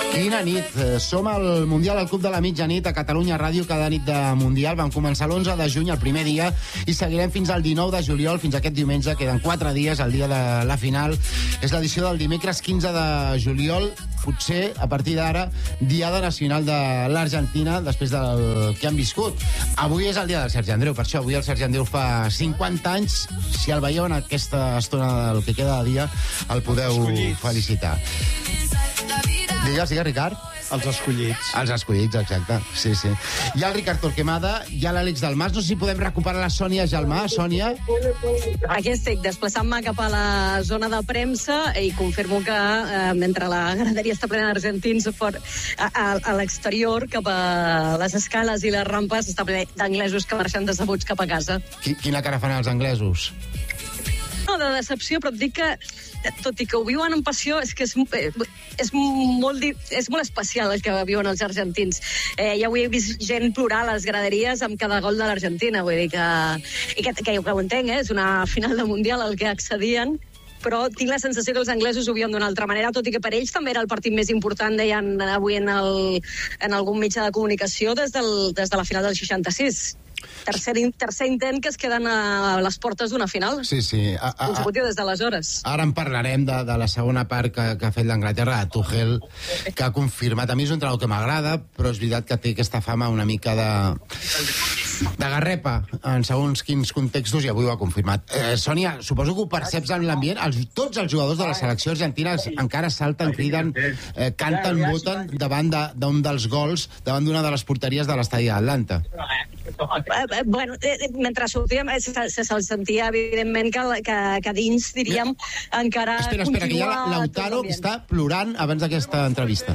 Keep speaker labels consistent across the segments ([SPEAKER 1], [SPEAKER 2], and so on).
[SPEAKER 1] Quina nit. Som al Mundial al Club de la Mitjanit a Catalunya Ràdio cada nit de Mundial. Vam començar l'11 de juny, el primer dia, i seguirem fins al 19 de juliol, fins aquest diumenge. Queden 4 dies, el dia de la final. És l'edició del dimecres 15 de juliol. Potser, a partir d'ara, Diada Nacional de l'Argentina, després del que han viscut. Avui és el dia del Sergi Andreu, per això avui el Sergi Andreu fa 50 anys. Si el veieu en aquesta estona del que queda de dia, el podeu felicitar. Digues, Ricard.
[SPEAKER 2] Els escollits.
[SPEAKER 1] Els escollits, exacte. Sí, sí. Hi ha el Ricard Torquemada, hi ha l'Àlex Dalmas. No sé si podem recuperar la Sònia Gelmà. Sònia?
[SPEAKER 3] Aquí estic, desplaçant-me cap a la zona de premsa i confirmo que mentre la graderia està plena d'argentins a l'exterior, cap a les escales i les rampes, està ple d'anglesos que marxen decebuts cap a casa.
[SPEAKER 1] Quina cara fan els anglesos?
[SPEAKER 3] No, de decepció, però et dic que, tot i que ho viuen amb passió, és que és molt especial el que viuen els argentins. Ja avui he vist gent plorar a les graderies amb cada gol de l'Argentina, vull dir que ho entenc, és una final de Mundial al que accedien, però tinc la sensació que els anglesos ho viuen d'una altra manera, tot i que per ells també era el partit més important, deien avui en algun mitjà de comunicació, des de la final del 66. Tercer intent que es queden a les portes d'una final.
[SPEAKER 1] Sí, sí.
[SPEAKER 3] Consecutiu des d'aleshores.
[SPEAKER 1] Ara en parlarem de la segona part que ha fet l'Anglaterra, de Tuchel, que ha confirmat. A mi és un entrenador que m'agrada, però és veritat que té aquesta fama una mica de garrepa en segons quins contextos, i avui ho ha confirmat. Sònia, suposo que ho perceps en l'ambient. Tots els jugadors de la selecció argentina encara salten, criden, canten, voten davant d'un dels gols, davant d'una de les porteries de l'estadi d'Atlanta.
[SPEAKER 3] Bueno, mentre sortíem se'ls sentia evidentment que dins, diríem, encara
[SPEAKER 1] espera, que hi ha Lautaro que està plorant abans d'aquesta entrevista.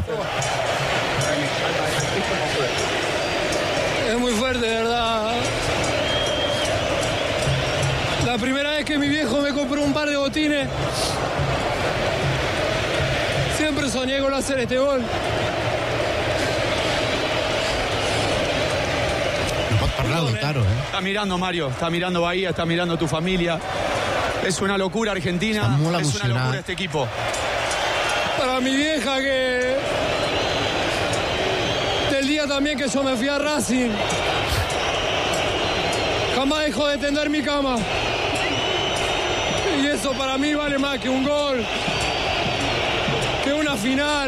[SPEAKER 4] Es muy fuerte, de verdad. La primera vez que mi viejo me compró un par de botines, siempre soñé con hacer este gol.
[SPEAKER 2] Está mirando Mario, está mirando Bahía, está mirando tu familia. Es una locura Argentina, es una locura este equipo.
[SPEAKER 4] Para mi vieja, que del día también que yo me fui a Racing, jamás dejó de tender mi cama. Y eso para mí vale más que un gol, que una final.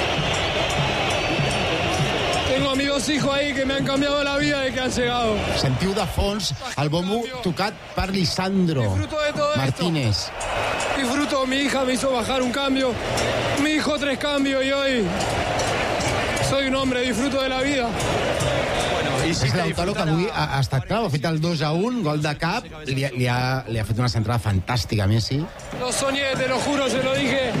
[SPEAKER 4] Tengo a mis 2 hijos ahí que me han cambiado la vida de que han llegado.
[SPEAKER 1] Sentiu de fons el bombo tocat per Lisandro Martínez.
[SPEAKER 4] Disfruto, mi hija me hizo bajar un cambio, mi hijo 3 cambios y hoy soy un hombre, disfruto de la vida.
[SPEAKER 1] És Lautaro que avui ha estat clau, ha fet el 2-1, gol de cap, li ha fet una centrada fantàstica a Messi.
[SPEAKER 4] Lo soñé, te lo juro, se lo dije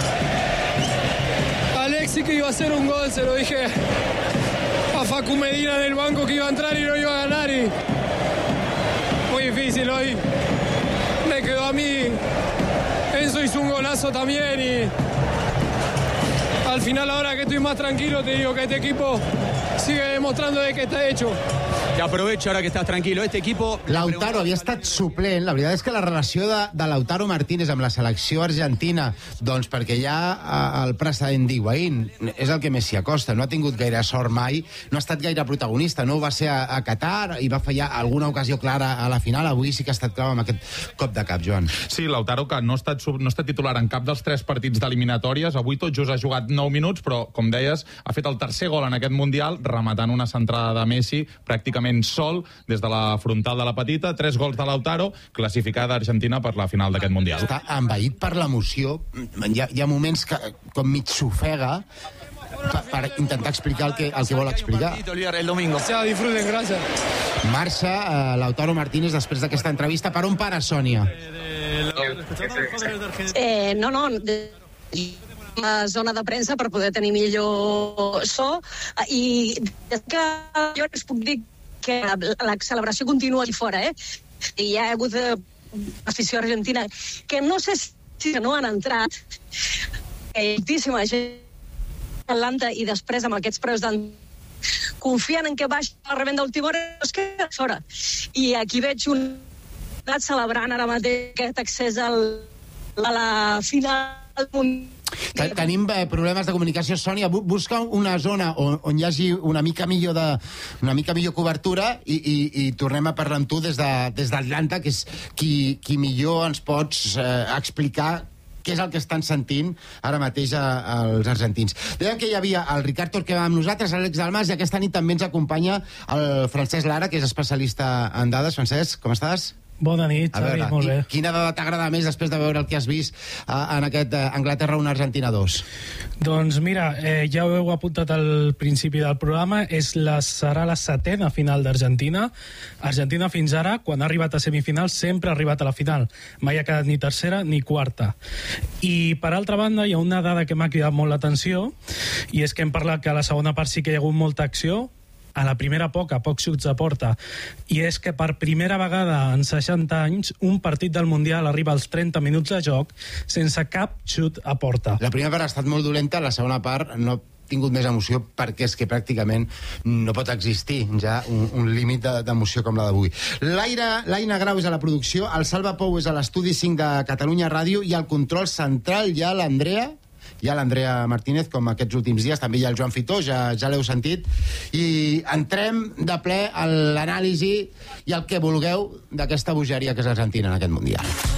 [SPEAKER 4] a Alexis que iba a hacer un gol, se lo dije a Facu Medina en el banco que iba a entrar y no iba a ganar, y muy difícil hoy. Me quedó a mí. Enzo hizo un golazo también y al final, ahora que estoy más tranquilo, te digo que este equipo sigue demostrando de que está hecho.
[SPEAKER 2] I aprovecho ara que estàs tranquilo. Este equipo...
[SPEAKER 1] Lautaro havia estat suplent. La veritat és que la relació de Lautaro Martínez amb la selecció argentina, doncs perquè hi ha el precedent d'Higuaín, és el que més s'hi acosta. No ha tingut gaire sort mai, no ha estat gaire protagonista, no ho va ser a Qatar i va fallar alguna ocasió clara a la final. Avui sí que ha estat clau amb aquest cop de cap, Joan.
[SPEAKER 5] Sí, Lautaro, que no ha estat titular en cap dels 3 partits d'eliminatòries. Avui tot just ha jugat 9 minuts, però, com deies, ha fet el tercer gol en aquest Mundial, rematant una centrada de Messi, pràcticament sol, des de la frontal de la petita. 3 gols de Lautaro, classificada Argentina per la final d'aquest Mundial.
[SPEAKER 1] Està envaït per l'emoció. Hi ha moments que com mig s'ofega per intentar explicar el que vol explicar.
[SPEAKER 2] El domingo.
[SPEAKER 4] Disfruten, gràcies.
[SPEAKER 1] Marxa Lautaro Martínez després d'aquesta entrevista. Per on para, Sònia?
[SPEAKER 3] La zona de premsa per poder tenir millor so, i des que jo us puc dir que la celebració continua allà fora, i hi ha hagut afició argentina que no sé si no han entrat, moltíssima gent a Atlanta, i després amb aquests preus confiant en que baix la revenda última hora, es queda fora. I aquí veig un celebrant ara mateix aquest accés a la final
[SPEAKER 1] Tenim problemes de comunicació. Sònia, busca una zona on hi hagi una mica millor cobertura i tornem a parlar amb tu des d'Atlanta, que és qui millor ens pots explicar què és el que estan sentint ara mateix els argentins. Dèiem que hi havia el Ricard Torquemada amb nosaltres, l'Àlex Dalmas, i aquesta nit també ens acompanya el Francesc Lara, que és especialista en dades. Francesc, com estàs?
[SPEAKER 6] Bona nit, Xavi, molt bé.
[SPEAKER 1] Quina dada t'agrada més després de veure el que has vist en aquest Anglaterra 1, Argentina 2?
[SPEAKER 6] Doncs mira, ja ho heu apuntat al principi del programa, serà la 7ª final d'Argentina. Argentina fins ara, quan ha arribat a semifinals, sempre ha arribat a la final. Mai ha quedat ni tercera ni quarta. I per altra banda, hi ha una dada que m'ha cridat molt l'atenció, i és que hem parlat que a la segona part sí que hi ha hagut molta acció, a la primera pocs xuts a porta, i és que per primera vegada en 60 anys un partit del Mundial arriba als 30 minuts de joc sense cap xut a porta.
[SPEAKER 1] La primera part ha estat molt dolenta, la segona part no ha tingut més emoció perquè és que pràcticament no pot existir ja un límit d'emoció com la d'avui. L'Aina Grau és a la producció, el Salva Pou és a l'estudi 5 de Catalunya Ràdio, i al control central hi ha l'Andrea Martínez, com aquests últims dies. També hi ha el Joan Fitó, ja l'heu sentit. I entrem de ple a l'anàlisi i el que vulgueu d'aquesta bogeria que és l'Argentina en aquest Mundial.